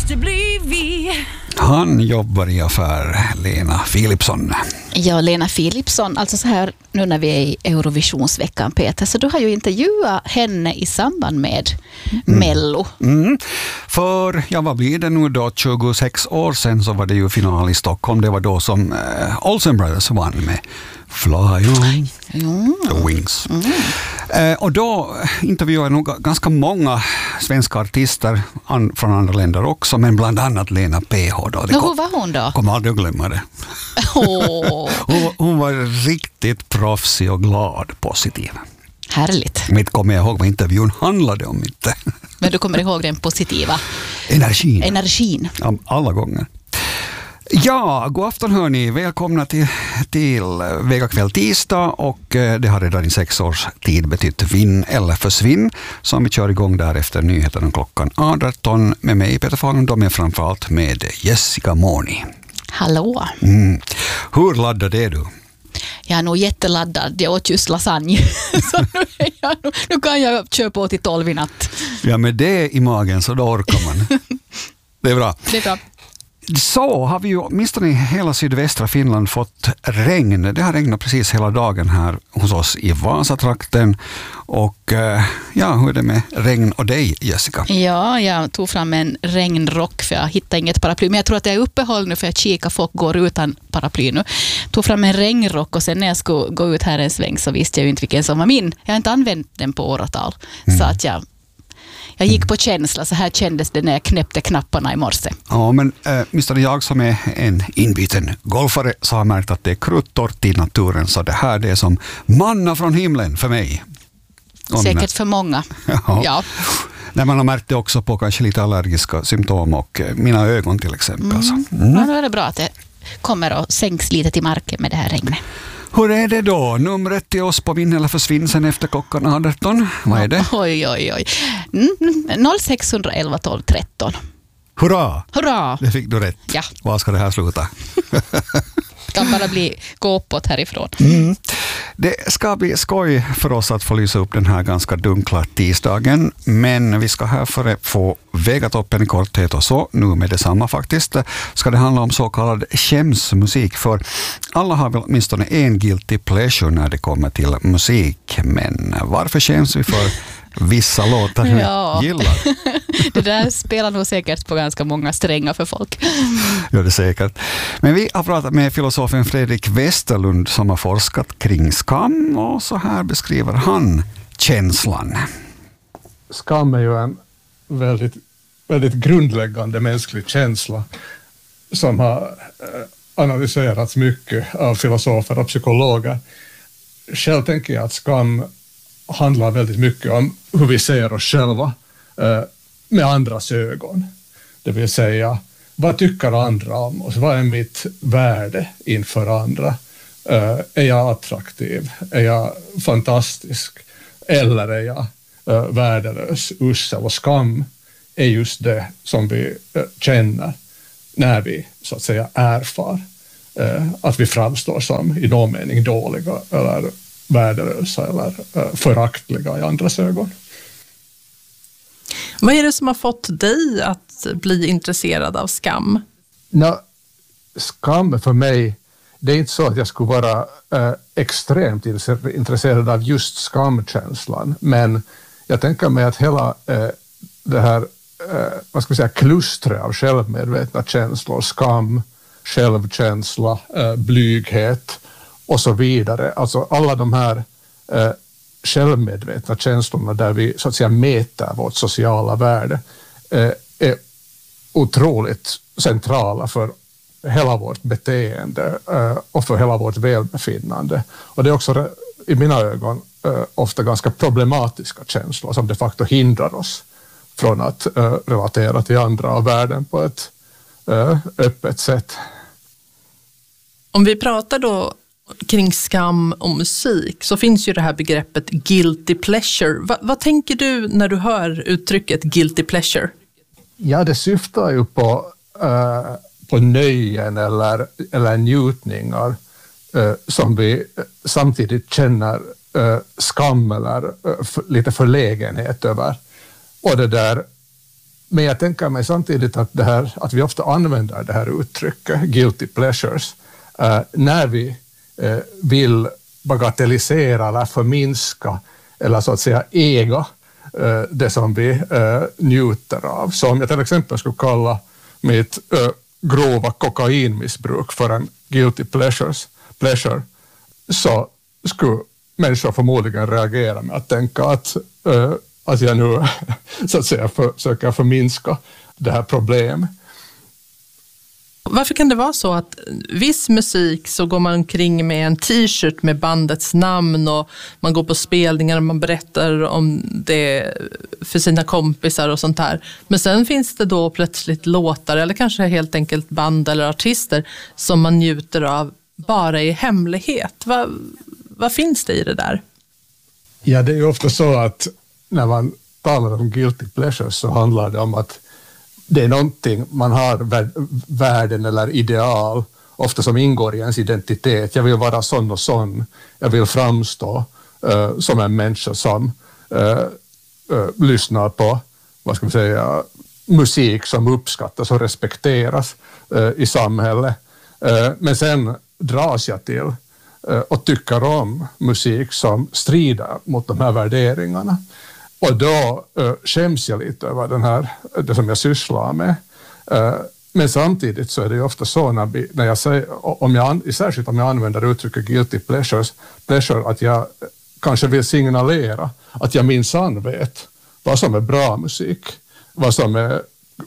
måste bli vi. Han jobbar i affär, Lena Philipsson. Ja, Lena Philipsson, alltså så här nu när vi är i Eurovisionsveckan, Peter, så du har ju intervjuat henne i samband med Mello. För, vad blir det nu då, 26 år sedan så var det ju final i Stockholm. Det var då som Olsen Brothers vann med Fly on the Wings. Och då intervjuade jag nog ganska många svenska artister från andra länder också, men bland annat Lena PH. Då. Hur var hon då? Kommer aldrig att glömma det. Hon var riktigt proffsig och glad, positiv. Härligt. Mitt kommer jag ihåg vad intervjun handlade om inte. Men du kommer ihåg den positiva energin. Alla gånger. Ja, god afton hörni. Välkomna till Vegakväll tisdag, och det har redan i 6 års tid betytt vinn eller försvinn, som vi kör igång där efter nyheterna klockan 18 med mig Peter Fahlund, men framförallt med Jessica Moni. Hallå. Hur laddad är du? Jag är nog jätteladdad. Jag åt just lasagne. Så nu kan jag köpa åt i 12 i natt. Ja, med det i magen så då orkar man. Det är bra. Det är bra. Så har vi ju åtminstone i hela sydvästra Finland fått regn. Det har regnat precis hela dagen här hos oss i Vasatrakten. Och hur är det med regn och dig, Jessica? Ja, jag tog fram en regnrock för jag hittade inget paraply. Men jag tror att jag är uppehåll nu för att kika, folk går utan paraply nu. Tog fram en regnrock och sen när jag skulle gå ut här en sväng så visste jag ju inte vilken som var min. Jag har inte använt den på åratal. Så att jag gick på känsla, så här kändes det när jag knäppte knapparna i morse. Ja, men åtminstone jag som är en inbiten golfare så har märkt att det är kruttorrt i naturen, så det här det är som manna från himlen för mig. Säkert för många. Ja. När man har märkt det också på kanske lite allergiska symptom och mina ögon till exempel. Ja, då är det bra att det kommer och sänks lite till marken med det här regnet. Hur är det då? Numret till oss på vinn eller försvinn sen efter klockan 18. Vad är det? Oj. 0611 12 13. Hurra! Det fick du rätt. Ja. Var ska det här sluta? Kan bara gå uppåt härifrån. Det ska bli skoj för oss att få lysa upp den här ganska dunkla tisdagen, men vi ska här för att få väga toppen i korthet och så, nu med detsamma faktiskt, ska det handla om så kallad skämsmusik, för alla har väl åtminstone en guilty pleasure när det kommer till musik, men varför skäms vi för vissa låtar vi gillar? Det där spelar nog säkert på ganska många strängar för folk. Ja, det är säkert. Men vi har pratat med filosofen Fredrik Westerlund som har forskat kring skam, och så här beskriver han känslan. Skam är ju en väldigt, väldigt grundläggande mänsklig känsla som har analyserats mycket av filosofer och psykologer. Själv tänker jag att skam handlar väldigt mycket om hur vi ser oss själva med andras ögon. Det vill säga, vad tycker andra om oss? Vad är mitt värde inför andra? Är jag attraktiv? Är jag fantastisk? Eller är jag värdelös, usel? Och skam är just det som vi känner när vi så att säga erfar att vi framstår som i någon mening dåliga eller värdelösa eller föraktliga i andras ögon. Vad är det som har fått dig att bli intresserad av skam? Skam för mig, det är inte så att jag skulle vara extremt intresserad av just skamkänslan, men jag tänker mig att hela det här klustret av självmedvetna känslor, skam, självkänsla, blyghet och så vidare, alltså alla de här självmedvetna känslorna där vi så att säga mäter vårt sociala värde är otroligt centrala för hela vårt beteende och för hela vårt välbefinnande. Och det är också i mina ögon ofta ganska problematiska känslor som de facto hindrar oss från att relatera till andra och världen på ett öppet sätt. Om vi pratar då kring skam och musik så finns ju det här begreppet guilty pleasure. Vad tänker du när du hör uttrycket guilty pleasure? Ja, det syftar ju på nöjen eller njutningar som vi samtidigt känner skam eller lite förlägenhet över. Och det där Men jag tänker mig samtidigt att vi ofta använder det här uttrycket guilty pleasures när vi vill bagatellisera eller förminska eller så att säga äga det som vi njuter av. Så om jag till exempel skulle kalla mitt grova kokainmissbruk för en guilty pleasure, så skulle människor förmodligen reagera med att tänka att jag nu så att säga försöker förminska det här problemet. Varför kan det vara så att viss musik så går man omkring med en t-shirt med bandets namn och man går på spelningar och man berättar om det för sina kompisar och sånt här. Men sen finns det då plötsligt låtar eller kanske helt enkelt band eller artister som man njuter av bara i hemlighet. Vad finns det i det där? Ja, det är ju ofta så att när man talar om guilty pleasures så handlar det om att det är någonting man har värden eller ideal ofta som ingår i ens identitet. Jag vill vara sån och sån. Jag vill framstå som en människa som lyssnar på, vad ska man säga, musik som uppskattas och respekteras i samhället. Men sen dras jag till och tycker om musik som strider mot de här värderingarna. Och då skäms jag lite över det som jag sysslar med. Men samtidigt så är det ju ofta så när jag säger, särskilt om jag använder uttrycket guilty pleasure, att jag kanske vill signalera att jag minsann vet vad som är bra musik, vad som är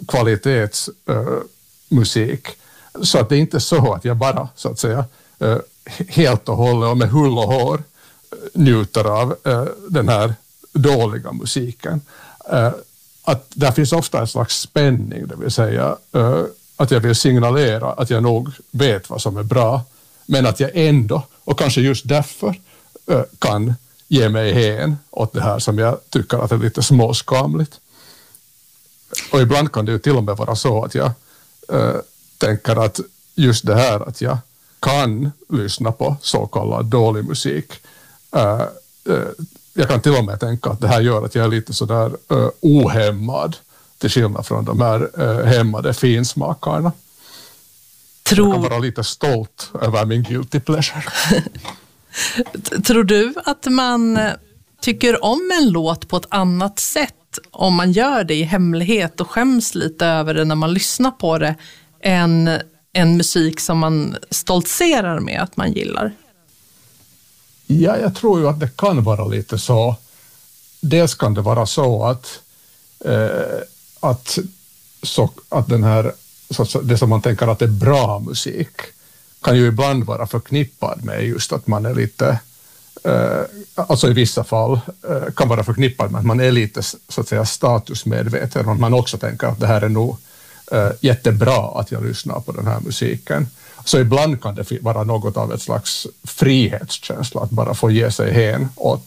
kvalitetsmusik. Så att det är inte så att jag bara så att säga helt och hållet och med hull och hår njuter av den här dåliga musiken. Att där finns ofta en slags spänning, det vill säga att jag vill signalera att jag nog vet vad som är bra, men att jag ändå, och kanske just därför, kan ge mig hän åt det här som jag tycker att är lite småskamligt. Och ibland kan det ju till och med vara så att jag tänker att just det här att jag kan lyssna på så kallad dålig musik, jag kan till och med tänka att det här gör att jag är lite sådär ohämmad till skillnad från de här hämmade finsmakarna. Jag kan vara lite stolt över min guilty pleasure. Tror du att man tycker om en låt på ett annat sätt om man gör det i hemlighet och skäms lite över det när man lyssnar på det än en musik som man stoltserar med att man gillar? Ja, jag tror ju att det kan vara lite så. Dels kan det vara så att den här, det som man tänker att det är bra musik kan ju ibland vara förknippad med just att man är lite, alltså i vissa fall kan vara förknippad med att man är lite så att säga statusmedveten och man också tänker att det här är nog jättebra att jag lyssnar på den här musiken. Så ibland kan det vara något av ett slags frihetskänsla att bara få ge sig hän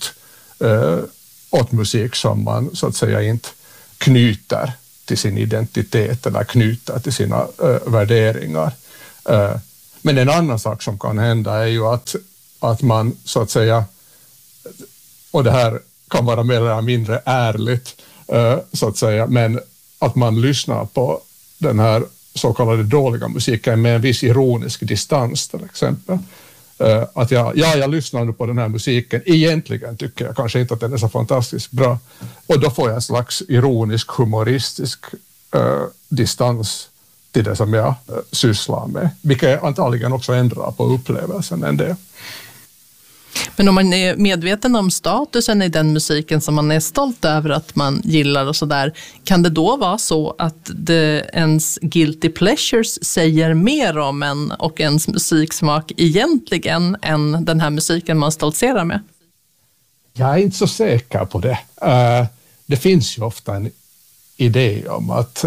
åt musik som man så att säga inte knyter till sin identitet eller knyter till sina värderingar. Men en annan sak som kan hända är ju att man så att säga, och det här kan vara mer eller mindre ärligt så att säga, men att man lyssnar på den här så kallade dåliga musiken med en viss ironisk distans till exempel. Att jag lyssnar nu på den här musiken, egentligen tycker jag kanske inte att den är så fantastiskt bra, och då får jag en slags ironisk, humoristisk distans till det som jag sysslar med, vilket antagligen också ändrar på upplevelsen en del. Men om man är medveten om statusen i den musiken som man är stolt över att man gillar och sådär, kan det då vara så att ens guilty pleasures säger mer om en och ens musiksmak egentligen än den här musiken man stoltserar med? Jag är inte så säker på det. Det finns ju ofta en idé om att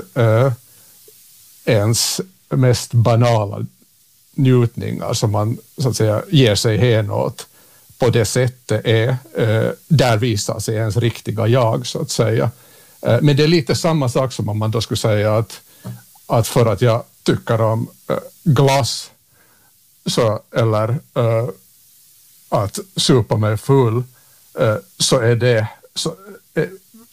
ens mest banala njutningar som man så att säga ger sig hän åt på det sättet där visar sig ens riktiga jag så att säga. Men det är lite samma sak som om man då skulle säga att för att jag tycker om glass eller att supa mig full så är det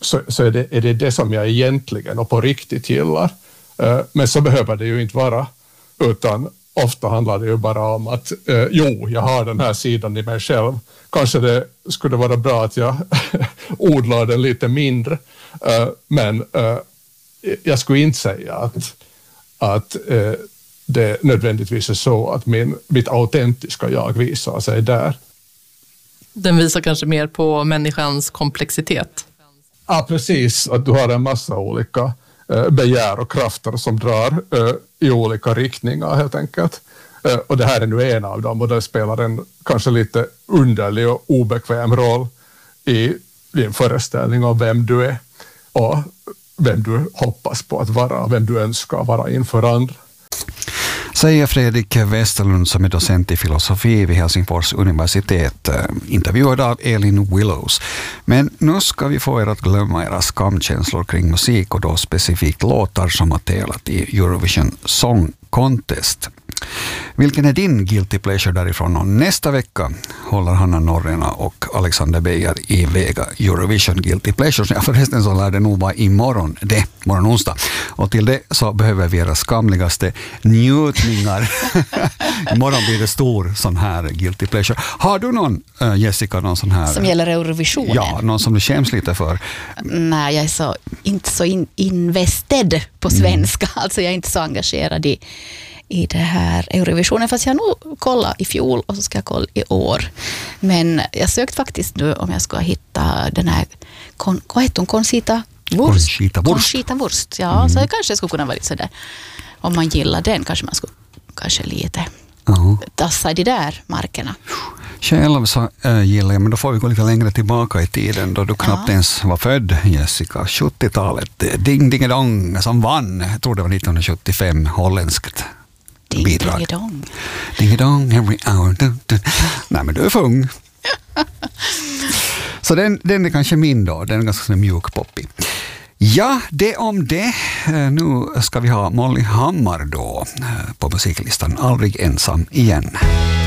så är det som jag egentligen och på riktigt gillar. Men så behöver det ju inte vara, utan ofta handlar det ju bara om att jag har den här sidan i mig själv. Kanske det skulle vara bra att jag odlar den lite mindre, men jag skulle inte säga att det nödvändigtvis är så att mitt autentiska jag visar sig där. Den visar kanske mer på människans komplexitet. Ja, precis. Att du har en massa olika begär och krafter som drar i olika riktningar helt enkelt. Och det här är nu en av dem, och det spelar en kanske lite underlig och obekväm roll i din föreställning om vem du är och vem du hoppas på att vara, vem du önskar vara inför andra. Säger Fredrik Westerlund som är docent i filosofi vid Helsingfors universitet, intervjuad av Elin Willows. Men nu ska vi få er att glömma era skamkänslor kring musik och då specifikt låtar som har tävlat i Eurovision Song Contest. Vilken är din guilty pleasure därifrån? Och nästa vecka håller Hanna Norrena och Alexander Beijer i Vega Eurovision Guilty Pleasures. Ja, förresten så lär det nog vara imorgon onsdag. Och till det så behöver vi era skamligaste njutningar. Imorgon blir det stor sån här guilty pleasure. Har du någon, Jessica, någon sån här? Som gäller Eurovisionen? Ja, någon som du skäms lite för? Nej, jag är inte så invested på svenska. Alltså jag är inte så engagerad i det här Eurovisionen, fast jag nog kollade i fjol och så ska jag kolla i år. Men jag sökt faktiskt nu om jag ska hitta den här, vad heter hon? Conchita Wurst. Ja, så det kanske skulle kunna vara lite sådär. Om man gillar den kanske man skulle lite tassa i de där markerna. Själv så gillar jag, men då får vi gå lite längre tillbaka i tiden då du knappt ens var född, Jessica. 70-talet, Ding Ding Dong som vann, jag tror det var 1975, holländskt bidrag. Ding Dong. Ding Dong every hour. Nej, men du är för ung. Så den är kanske min då, den är ganska mjukpoppig. Ja, det om det. Nu ska vi ha Molly Hammar då på musiklistan, Aldrig ensam igen.